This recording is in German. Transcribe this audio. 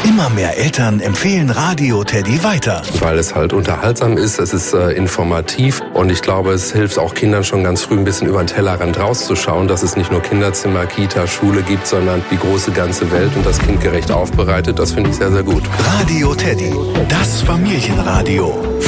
Immer mehr Eltern empfehlen Radio Teddy weiter. Weil es halt unterhaltsam ist, es ist informativ und ich glaube, es hilft auch Kindern schon ganz früh ein bisschen über den Tellerrand rauszuschauen, dass es nicht nur Kinderzimmer, Kita, Schule gibt, sondern die große ganze Welt und das kindgerecht aufbereitet. Das finde ich sehr, sehr gut. Radio Teddy, das Familienradio.